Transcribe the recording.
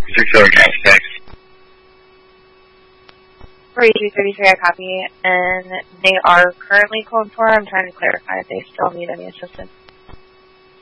6 4233, I copy, and they are currently code 4. I'm trying to clarify if they still need any assistance.